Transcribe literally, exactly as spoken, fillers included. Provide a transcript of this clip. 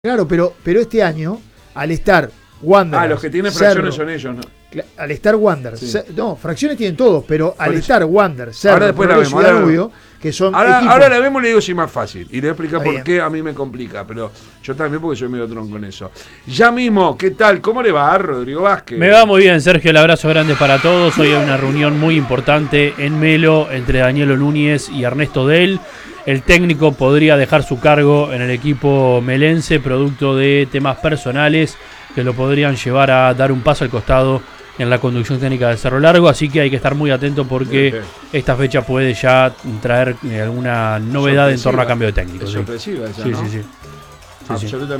Claro, pero, pero este año, al estar Wander. Ah, los que tienen fracciones son ellos, ¿no? Al estar Wander. Sí. No, fracciones tienen todos, pero al Por estar Wander, Cerro, ahora después la vemos, Ciudad ahora, Rubio, que son ahora, equipos. ahora la vemos y le digo si es más fácil. Y le voy a explicar Está por bien. qué a mí me complica. Pero yo también porque soy medio tronco en eso. Ya mismo, ¿qué tal? ¿Cómo le va, Rodrigo Vázquez? Me va muy bien, Sergio. El abrazo grande para todos. Hoy hay una reunión muy importante en Melo entre Danielo Núñez y Ernesto Del. El técnico podría dejar su cargo en el equipo melense producto de temas personales que lo podrían llevar a dar un paso al costado en la conducción técnica de Cerro Largo, así que hay que estar muy atento porque Bien, bien. esta fecha puede ya traer eh, alguna novedad en torno a cambio de técnico. Es Sí, sorpresiva esa, sí, ¿no? sí, sí. Sí, sí. Absolutamente.